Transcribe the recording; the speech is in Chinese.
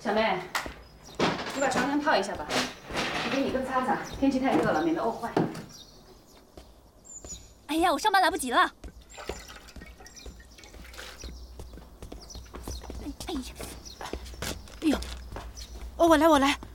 小妹，你把床单泡一下吧。我给你一个擦擦，天气太热了，免得沤坏。 哎呀，我上班来不及了。哎呀， 哎呦，我来。